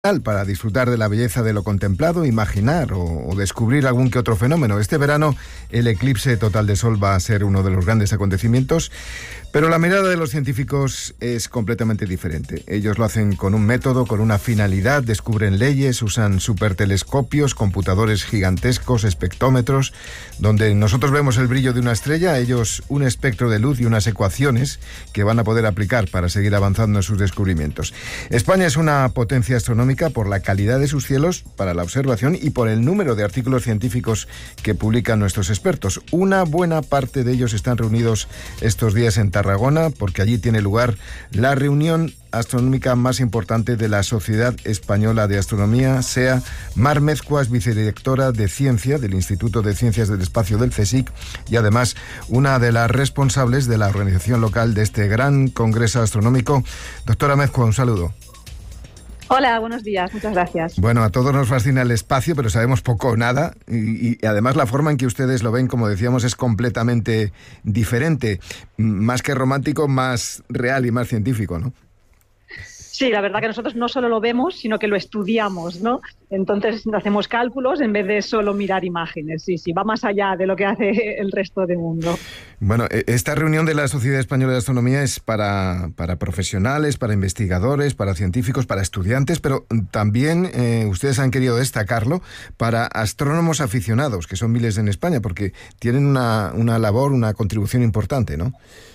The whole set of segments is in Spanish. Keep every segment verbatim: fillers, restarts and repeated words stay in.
para disfrutar de la belleza de lo contemplado, imaginar o, o descubrir algún que otro fenómeno. Este verano el eclipse total de sol va a ser uno de los grandes acontecimientos, pero la mirada de los científicos es completamente diferente. Ellos lo hacen con un método, con una finalidad, descubren leyes, usan supertelescopios, computadores gigantescos, espectrómetros, donde nosotros vemos el brillo de una estrella, ellos un espectro de luz y unas ecuaciones que van a poder aplicar para seguir avanzando en sus descubrimientos. España es una potencia astronómica por la calidad de sus cielos para la observación y por el número de artículos científicos que publican nuestros expertos. Una buena parte de ellos están reunidos estos días en Tarragona porque allí tiene lugar la reunión astronómica más importante de la Sociedad Española de Astronomía, SEA. Mar Mezcua es vicedirectora de Ciencia del Instituto de Ciencias del Espacio del CSIC y además una de las responsables de la organización local de este gran congreso astronómico. Doctora Mezcua, un saludo. Hola, buenos días, muchas gracias. Bueno, a todos nos fascina el espacio, pero sabemos poco o nada, y, y además la forma en que ustedes lo ven, como decíamos, es completamente diferente, más que romántico, más real y más científico, ¿no? Sí, la verdad que nosotros no solo lo vemos, sino que lo estudiamos, ¿no? Entonces hacemos cálculos en vez de solo mirar imágenes. Sí, sí, va más allá de lo que hace el resto del mundo. Bueno, esta reunión de la Sociedad Española de Astronomía es para, para profesionales, para investigadores, para científicos, para estudiantes, pero también eh, ustedes han querido destacarlo para astrónomos aficionados, que son miles en España, porque tienen una, una labor, una contribución importante, ¿no?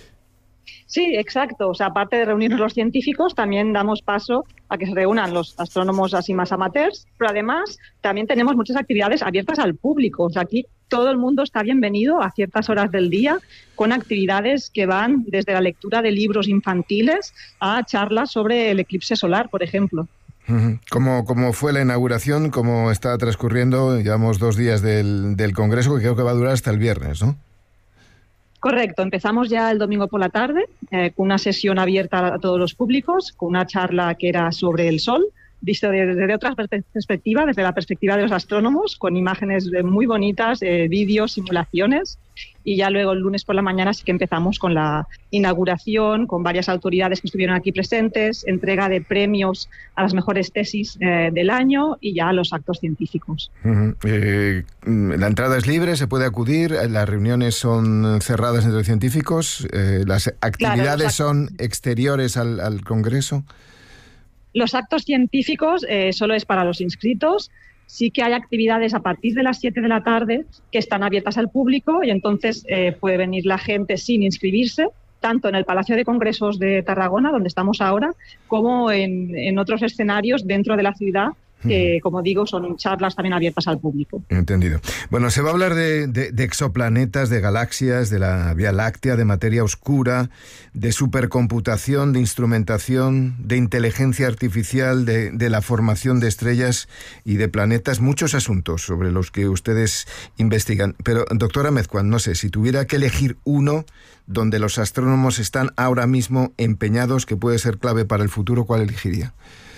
Sí, exacto. O sea, aparte de reunirnos los científicos, también damos paso a que se reúnan los astrónomos así más amateurs, pero además también tenemos muchas actividades abiertas al público. O sea, aquí todo el mundo está bienvenido a ciertas horas del día con actividades que van desde la lectura de libros infantiles a charlas sobre el eclipse solar, por ejemplo. ¿Cómo, cómo fue la inauguración? ¿Cómo está transcurriendo? Llevamos dos días del, del congreso que creo que va a durar hasta el viernes, ¿no? Correcto, empezamos ya el domingo por la tarde eh, con una sesión abierta a todos los públicos, con una charla que era sobre el Sol, visto desde, desde otra perspectiva, desde la perspectiva de los astrónomos, con imágenes muy bonitas, eh, vídeos, simulaciones. Y ya luego el lunes por la mañana sí que empezamos con la inauguración, con varias autoridades que estuvieron aquí presentes, entrega de premios a las mejores tesis eh, del año y ya los actos científicos. Uh-huh. Eh, la entrada es libre, se puede acudir, las reuniones son cerradas entre científicos, eh, las actividades claro, son exteriores al, al Congreso. Los actos científicos eh, solo es para los inscritos. Sí que hay actividades a partir de las siete de la tarde que están abiertas al público y entonces eh, puede venir la gente sin inscribirse, tanto en el Palacio de Congresos de Tarragona, donde estamos ahora, como en, en otros escenarios dentro de la ciudad, que, como digo, son charlas también abiertas al público. Entendido. Bueno, se va a hablar de, de, de exoplanetas, de galaxias, de la Vía Láctea, de materia oscura, de supercomputación, de instrumentación, de inteligencia artificial, de, de la formación de estrellas y de planetas, muchos asuntos sobre los que ustedes investigan. Pero, doctora Mezcua, no sé, si tuviera que elegir uno donde los astrónomos están ahora mismo empeñados, que puede ser clave para el futuro, ¿cuál elegiría?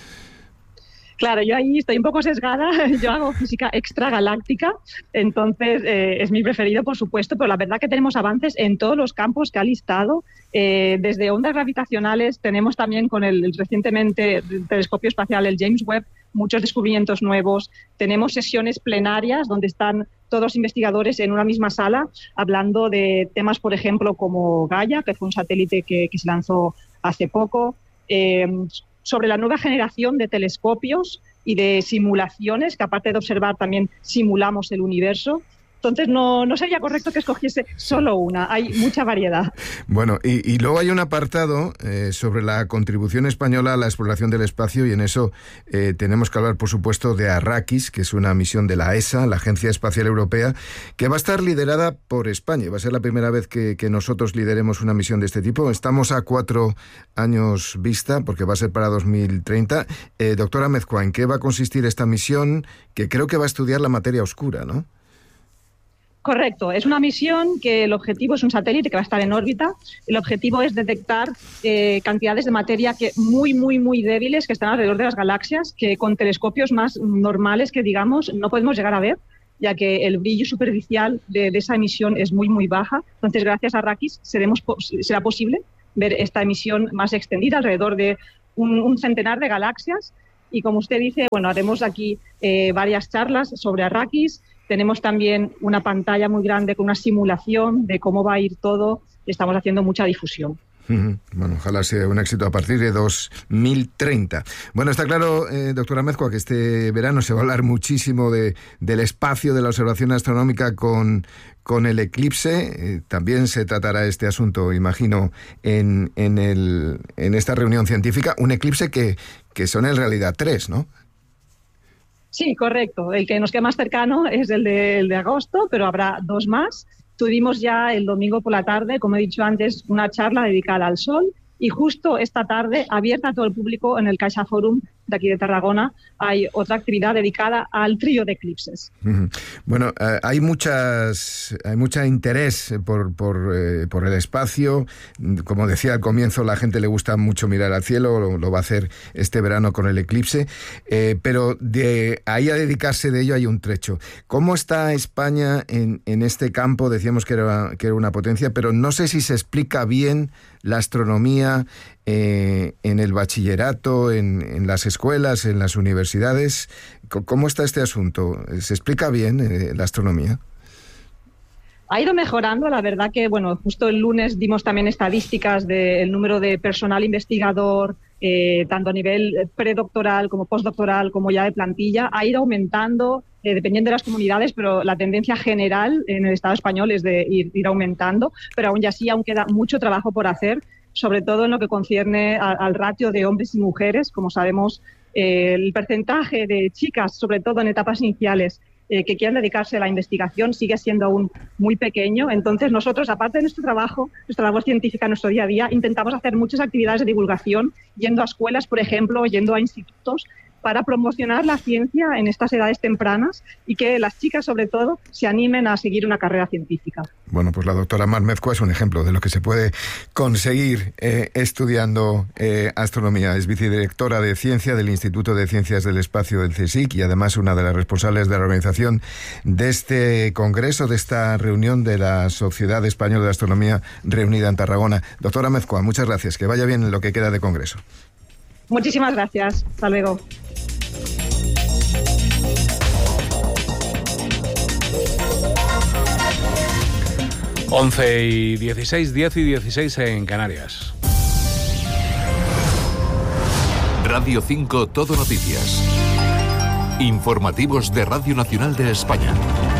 Claro, yo ahí estoy un poco sesgada, yo hago física extragaláctica, entonces eh, es mi preferido, por supuesto, pero la verdad que tenemos avances en todos los campos que ha listado, eh, desde ondas gravitacionales, tenemos también con el, el recientemente el telescopio espacial, el James Webb, muchos descubrimientos nuevos, tenemos sesiones plenarias donde están todos los investigadores en una misma sala hablando de temas, por ejemplo, como Gaia, que fue un satélite que, que se lanzó hace poco, eh, sobre la nueva generación de telescopios y de simulaciones, que aparte de observar también simulamos el universo. Entonces no, no sería correcto que escogiese solo una, hay mucha variedad. Bueno, y, y luego hay un apartado eh, sobre la contribución española a la exploración del espacio y en eso eh, tenemos que hablar, por supuesto, de Arrakis, que es una misión de la E S A, la Agencia Espacial Europea, que va a estar liderada por España. Va a ser la primera vez que, que nosotros lideremos una misión de este tipo. Estamos a cuatro años vista, porque va a ser para dos mil treinta. Eh, doctora Mezcua, ¿en qué va a consistir esta misión? Que creo que va a estudiar la materia oscura, ¿no? Correcto, es una misión que el objetivo es un satélite que va a estar en órbita. El objetivo es detectar eh, cantidades de materia que muy, muy, muy débiles que están alrededor de las galaxias, que con telescopios más normales que digamos no podemos llegar a ver, ya que el brillo superficial de, de esa emisión es muy, muy baja. Entonces, gracias a Arrakis seremos, será posible ver esta emisión más extendida, alrededor de un, un centenar de galaxias, Y como usted dice, bueno, haremos aquí eh, varias charlas sobre Arrakis. Tenemos también una pantalla muy grande con una simulación de cómo va a ir todo. Estamos haciendo mucha difusión. Bueno, ojalá sea un éxito a partir de dos mil treinta. Bueno, está claro, eh, doctora Amezcua, que este verano se va a hablar muchísimo de, del espacio, de la observación astronómica con, con el eclipse. Eh, también se tratará este asunto, imagino, en, en, el, en esta reunión científica. Un eclipse que, que son en realidad tres, ¿no? Sí, correcto. El que nos queda más cercano es el de, el de agosto, pero habrá dos más. Tuvimos ya el domingo por la tarde, como he dicho antes, una charla dedicada al Sol y justo esta tarde, abierta a todo el público en el Caixa Forum de aquí de Tarragona, hay otra actividad dedicada al trío de eclipses. Bueno, eh, hay muchas, hay mucho interés por, por, eh, por el espacio. Como decía al comienzo, la gente le gusta mucho mirar al cielo, lo, lo va a hacer este verano con el eclipse, eh, pero de ahí a dedicarse de ello hay un trecho. ¿Cómo está España en, en este campo? Decíamos que era, que era una potencia, pero no sé si se explica bien la astronomía eh, en el bachillerato, en, en las escuelas, en las universidades. ¿Cómo está este asunto? ¿Se explica bien eh, la astronomía? Ha ido mejorando, la verdad que, bueno, justo el lunes dimos también estadísticas del número de personal investigador, eh, tanto a nivel predoctoral como postdoctoral, como ya de plantilla, ha ido aumentando, eh, dependiendo de las comunidades, pero la tendencia general en el Estado español es de ir, ir aumentando, pero aún así aún queda mucho trabajo por hacer, sobre todo en lo que concierne a, al ratio de hombres y mujeres. Como sabemos, eh, el porcentaje de chicas, sobre todo en etapas iniciales, eh, que quieran dedicarse a la investigación sigue siendo aún muy pequeño. Entonces nosotros, aparte de nuestro trabajo, nuestra labor científica, nuestro día a día, intentamos hacer muchas actividades de divulgación, yendo a escuelas, por ejemplo, yendo a institutos, para promocionar la ciencia en estas edades tempranas y que las chicas, sobre todo, se animen a seguir una carrera científica. Bueno, pues la doctora Mar Amezcua es un ejemplo de lo que se puede conseguir eh, estudiando eh, astronomía. Es vicedirectora de Ciencia del Instituto de Ciencias del Espacio del CSIC y además una de las responsables de la organización de este congreso, de esta reunión de la Sociedad Española de Astronomía reunida en Tarragona. Doctora Amezcua, muchas gracias. Que vaya bien en lo que queda de congreso. Muchísimas gracias. Hasta luego. once y dieciséis, diez y dieciséis en Canarias. Radio cinco Todo Noticias. Informativos de Radio Nacional de España.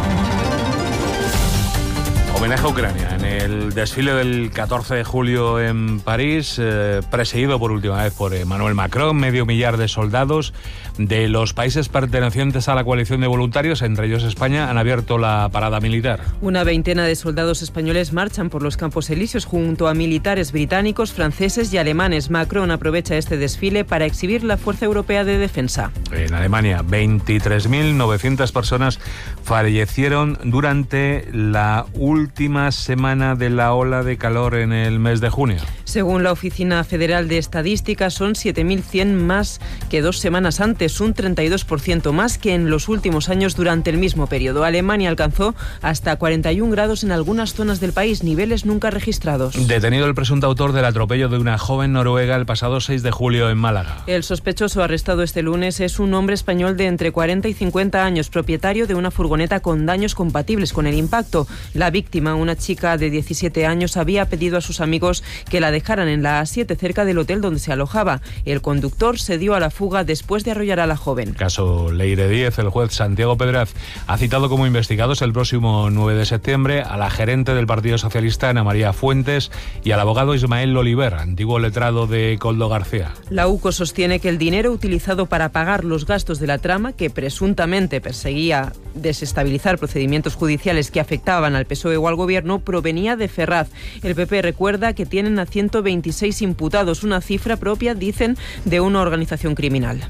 Homenaje a Ucrania en el desfile del catorce de julio en París, eh, presidido por última vez por Emmanuel Macron. Medio millar de soldados de los países pertenecientes a la coalición de voluntarios, entre ellos España, han abierto la parada militar. Una veintena de soldados españoles marchan por los Campos Elíseos junto a militares británicos, franceses y alemanes. Macron aprovecha este desfile para exhibir la Fuerza Europea de Defensa. En Alemania, veintitrés mil novecientas personas fallecieron durante la última última semana de la ola de calor en el mes de junio. Según la Oficina Federal de Estadística, son siete mil cien más que dos semanas antes, un treinta y dos por ciento más que en los últimos años durante el mismo periodo. Alemania alcanzó hasta cuarenta y un grados en algunas zonas del país, niveles nunca registrados. Detenido el presunto autor del atropello de una joven noruega el pasado seis de julio en Málaga. El sospechoso arrestado este lunes es un hombre español de entre cuarenta y cincuenta años, propietario de una furgoneta con daños compatibles con el impacto. La víctima, una chica de diecisiete años, había pedido a sus amigos que la dejaran en la A siete cerca del hotel donde se alojaba. El conductor se dio a la fuga después de arrollar a la joven. Caso Leire Díez, el juez Santiago Pedraz ha citado como investigados el próximo nueve de septiembre a la gerente del Partido Socialista, Ana María Fuentes, y al abogado Ismael Oliver, antiguo letrado de Coldo García. La U C O sostiene que el dinero utilizado para pagar los gastos de la trama, que presuntamente perseguía desestabilizar procedimientos judiciales que afectaban al P S O E o al Gobierno, provenía de Ferraz. El P P recuerda que tienen a ciento veintiséis imputados, una cifra propia, dicen, de una organización criminal.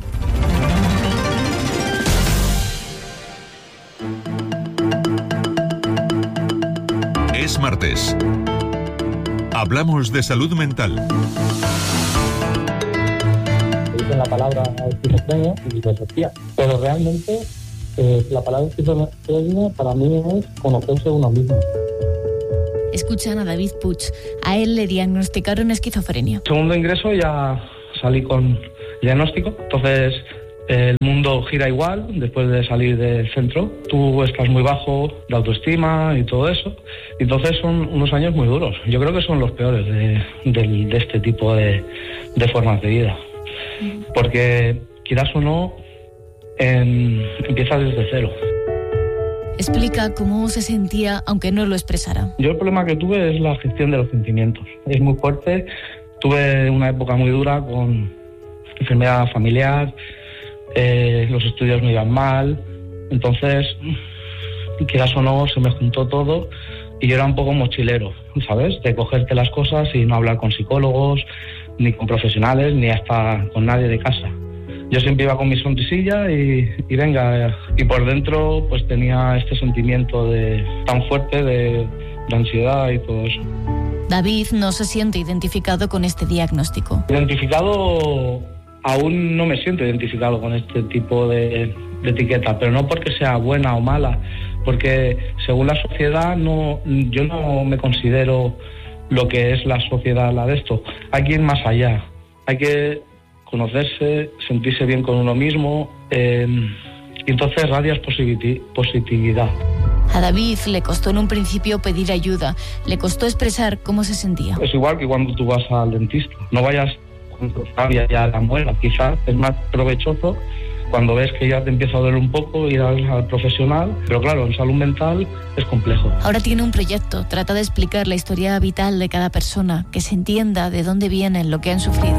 Es martes. Hablamos de salud mental. Dicen la palabra esquizofrenia y disociación, pero realmente eh, la palabra esquizofrenia para mí es conocerse uno mismo. Escuchan a David Puig. A él le diagnosticaron esquizofrenia. Segundo ingreso ya salí con diagnóstico. Entonces el mundo gira igual después de salir del centro. Tú estás muy bajo de autoestima y todo eso. Entonces son unos años muy duros. Yo creo que son los peores de, de, de este tipo de, de formas de vida. Porque, quieras o no, en, empiezas desde cero. Explica cómo se sentía, aunque no lo expresara. Yo el problema que tuve es la gestión de los sentimientos. Es muy fuerte. Tuve una época muy dura con enfermedad familiar. Eh, los estudios me iban mal, entonces, quieras o no, se me juntó todo y yo era un poco mochilero, ¿sabes? De cogerte las cosas y no hablar con psicólogos, ni con profesionales, ni hasta con nadie de casa. Yo siempre iba con mi sonrisilla y, y venga, y por dentro pues tenía este sentimiento de tan fuerte de, de ansiedad y todo eso. David no se siente identificado con este diagnóstico. Identificado... Aún no me siento identificado con este tipo de, de etiqueta, pero no porque sea buena o mala, porque según la sociedad no, yo no me considero lo que es la sociedad la de esto. Hay que ir más allá, hay que conocerse, sentirse bien con uno mismo, eh, y entonces radias positi- positividad. A David le costó en un principio pedir ayuda, le costó expresar cómo se sentía. Es igual que cuando tú vas al dentista, no vayas cambia ya la muela, quizás es más provechoso cuando ves que ya te empieza a doler un poco ir al, al profesional, pero claro, en salud mental es complejo. Ahora tiene un proyecto, trata de explicar la historia vital de cada persona, que se entienda de dónde vienen, lo que han sufrido.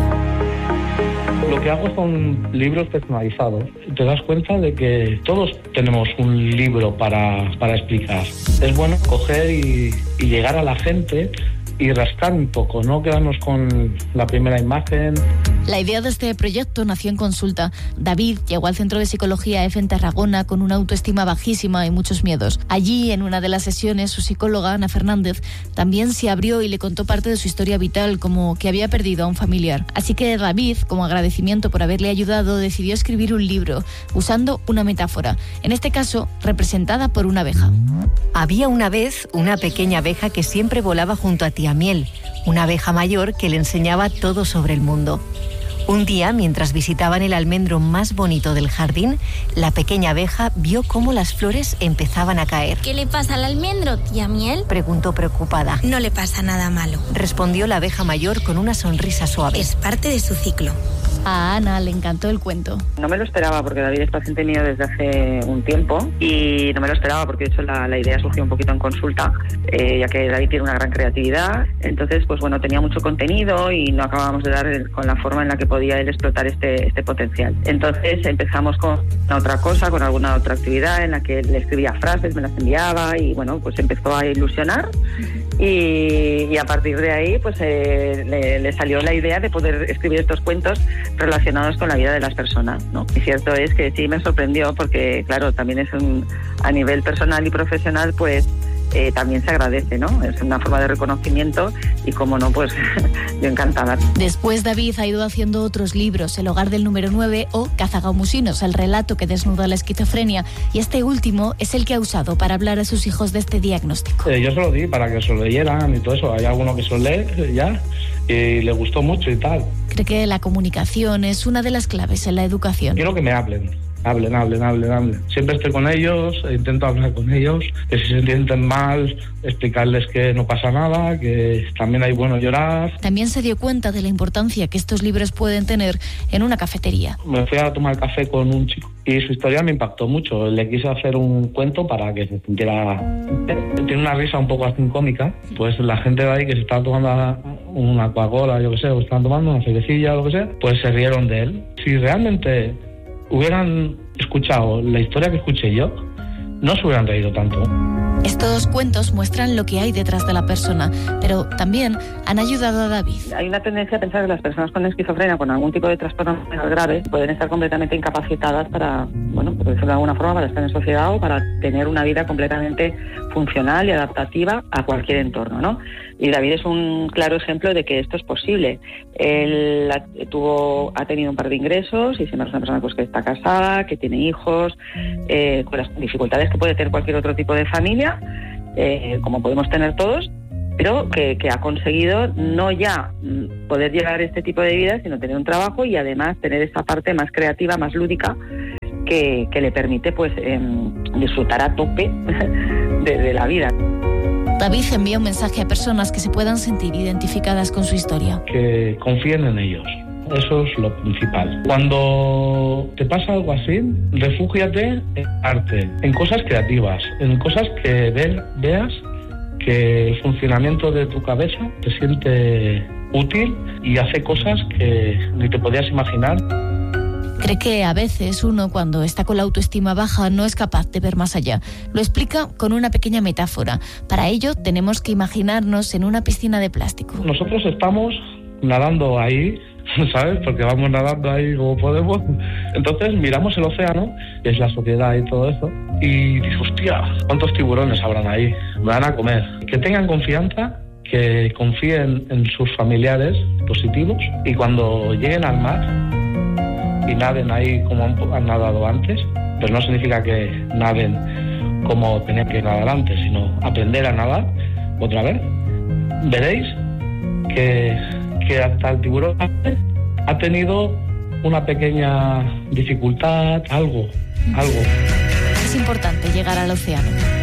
Lo que hago son libros personalizados. Te das cuenta de que todos tenemos un libro para, para explicar. Es bueno coger y, y llegar a la gente y rascar un poco, no quedarnos con la primera imagen. La idea de este proyecto nació en consulta. David llegó al Centro de Psicología E F en Tarragona con una autoestima bajísima y muchos miedos. Allí, en una de las sesiones, su psicóloga, Ana Fernández, también se abrió y le contó parte de su historia vital, como que había perdido a un familiar. Así que David, como agradecimiento por haberle ayudado, decidió escribir un libro, usando una metáfora, en este caso, representada por una abeja. Había una vez una pequeña abeja que siempre volaba junto a Tía Miel, una abeja mayor que le enseñaba todo sobre el mundo. Un día, mientras visitaban el almendro más bonito del jardín, la pequeña abeja vio cómo las flores empezaban a caer. ¿Qué le pasa al almendro, Tía Miel? Preguntó preocupada. No le pasa nada malo, respondió la abeja mayor con una sonrisa suave. Es parte de su ciclo. A Ana le encantó el cuento. No me lo esperaba porque David es paciente mío desde hace un tiempo y no me lo esperaba porque de hecho la, la idea surgió un poquito en consulta, eh, ya que David tiene una gran creatividad. Entonces, pues bueno, tenía mucho contenido y no acabábamos de dar con la forma en la que podía él explotar este, este potencial. Entonces empezamos con otra cosa, con alguna otra actividad en la que le escribía frases, me las enviaba y bueno, pues empezó a ilusionar. Y, y a partir de ahí pues eh, le, le salió la idea de poder escribir estos cuentos relacionados con la vida de las personas, ¿no? Y cierto es que sí me sorprendió porque, claro, también es un, a nivel personal y profesional, pues eh, también se agradece, ¿no? Es una forma de reconocimiento y, como no, pues yo encantada. Después David ha ido haciendo otros libros, El hogar del número nueve o Cazagamusinos, el relato que desnuda la esquizofrenia, y este último es el que ha usado para hablar a sus hijos de este diagnóstico. Eh, yo se lo di para que se lo leyeran y todo eso. Hay alguno que se lo lee ya y le gustó mucho y tal. Cree que la comunicación es una de las claves en la educación. Quiero que me hablen. Hablen, hablen, hablen, hablen. Siempre estoy con ellos, intento hablar con ellos, que si se sienten mal, explicarles que no pasa nada, que también hay bueno llorar. También se dio cuenta de la importancia que estos libros pueden tener en una cafetería. Me fui a tomar café con un chico y su historia me impactó mucho. Le quise hacer un cuento para que se sintiera... Tiene una risa un poco así cómica. Pues la gente de ahí que se estaba tomando una Coca-Cola, yo qué sé, o estaban tomando una cervecilla o lo que sea, pues se rieron de él. Si realmente hubieran escuchado la historia que escuché yo, no se hubieran reído tanto. Estos cuentos muestran lo que hay detrás de la persona, pero también han ayudado a David. Hay una tendencia a pensar que las personas con esquizofrenia, con algún tipo de trastorno mental grave, pueden estar completamente incapacitadas para, bueno, por decirlo de alguna forma, para estar en sociedad o para tener una vida completamente funcional y adaptativa a cualquier entorno, ¿no? Y David es un claro ejemplo de que esto es posible. Él tuvo, ha tenido un par de ingresos y siempre es una persona pues, que está casada, que tiene hijos, eh, con las dificultades que puede tener cualquier otro tipo de familia, eh, como podemos tener todos, pero que, que ha conseguido no ya poder llevar este tipo de vida, sino tener un trabajo y además tener esta parte más creativa, más lúdica, que, que le permite pues eh, disfrutar a tope de, de la vida. David envía un mensaje a personas que se puedan sentir identificadas con su historia. Que confíen en ellos. Eso es lo principal. Cuando te pasa algo así, refúgiate en arte, en cosas creativas, en cosas que ver, veas que el funcionamiento de tu cabeza te siente útil y hace cosas que ni te podías imaginar. Cree que a veces uno, cuando está con la autoestima baja, no es capaz de ver más allá. Lo explica con una pequeña metáfora. Para ello, tenemos que imaginarnos en una piscina de plástico. Nosotros estamos nadando ahí, ¿sabes? Porque vamos nadando ahí como podemos. Entonces miramos el océano, que es la sociedad y todo eso, y dices, hostia, ¿cuántos tiburones habrán ahí? Me van a comer. Que tengan confianza, que confíen en sus familiares positivos, y cuando lleguen al mar y naden ahí como han nadado antes, pues no significa que naden como tenían que nadar antes, sino aprender a nadar otra vez. Veréis que, que hasta el tiburón ha tenido una pequeña dificultad, algo, algo. Es importante llegar al océano.